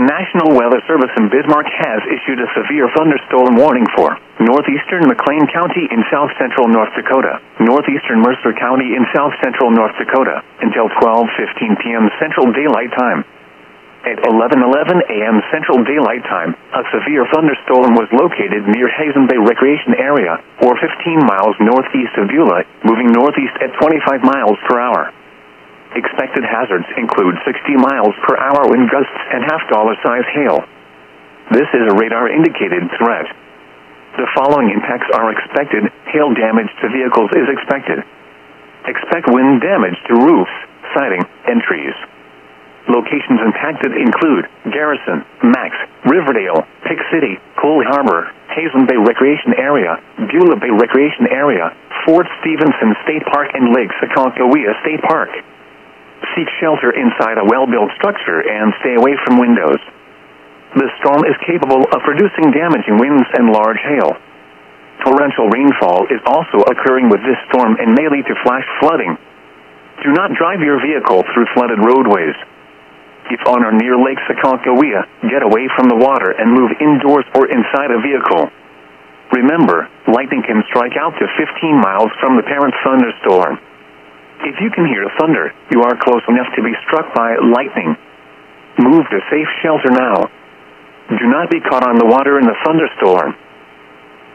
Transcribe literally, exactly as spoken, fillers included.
The National Weather Service in Bismarck has issued a severe thunderstorm warning for northeastern McLean County in south-central North Dakota, northeastern Mercer County in south-central North Dakota, until twelve fifteen p.m. Central Daylight Time. At eleven eleven a.m. Central Daylight Time, a severe thunderstorm was located near Hazen Bay Recreation Area, or fifteen miles northeast of Beulah, moving northeast at twenty-five miles per hour. Expected hazards include sixty miles per hour wind gusts and half-dollar size hail. This is a radar-indicated threat. The following impacts are expected. Hail damage to vehicles is expected. Expect wind damage to roofs, siding, and trees. Locations impacted include Garrison, Max, Riverdale, Pick City, Cole Harbor, Hazen Bay Recreation Area, Beulah Bay Recreation Area, Fort Stevenson State Park, and Lake Sakonkohea State Park. Seek shelter inside a well-built structure and stay away from windows. The storm is capable of producing damaging winds and large hail. Torrential rainfall is also occurring with this storm and may lead to flash flooding. Do not drive your vehicle through flooded roadways. If on or near Lake Sakonkohea, get away from the water and move indoors or inside a vehicle. Remember, lightning can strike out to fifteen miles from the parent thunderstorm. If you can hear thunder, you are close enough to be struck by lightning. Move to safe shelter now. Do not be caught on the water in the thunderstorm.